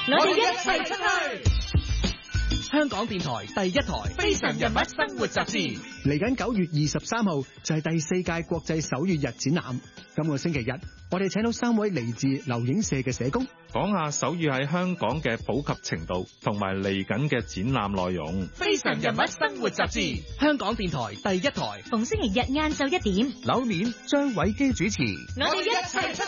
我哋一齊出去。 香港電台第一台《非常人物生活雜誌》 嚟緊9月23號就係第4屆國際手語日展覽。今個星期日，我哋請到3位嚟自留影社嘅社工， 講下手語喺香港嘅普及程度同埋嚟緊嘅展覽內容。《 非常人物生活雜誌》，香港電台第一台， 逢星期日晏晝1點， 柳面張偉基主持。 我哋一齊出